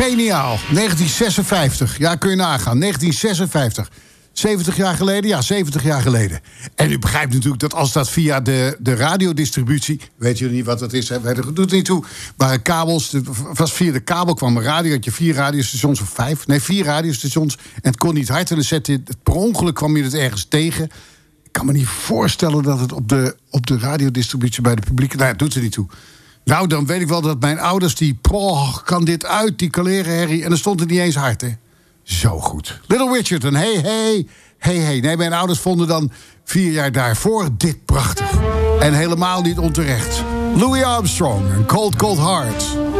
Geniaal. 1956. Ja, kun je nagaan. 1956. 70 jaar geleden? Ja, 70 jaar geleden. En u begrijpt natuurlijk dat als dat via de radiodistributie... weet jullie niet wat dat is, hè? Dat doet er niet toe. Maar kabels, was via de kabel kwam een radio... had je 4 radiostations of 5. Nee, 4 radiostations. En het kon niet hard. En dan zette het per ongeluk kwam je het ergens tegen. Ik kan me niet voorstellen dat het op de radiodistributie... bij de publieke... Nou, het doet er niet toe. Nou, dan weet ik wel dat mijn ouders die... kan dit uit, die kalerenherrie... en dan stond het niet eens hard, hè. Zo goed. Little Richard en hey. Nee, mijn ouders vonden dan 4 jaar daarvoor dit prachtig. En helemaal niet onterecht. Louis Armstrong en Cold Cold Heart.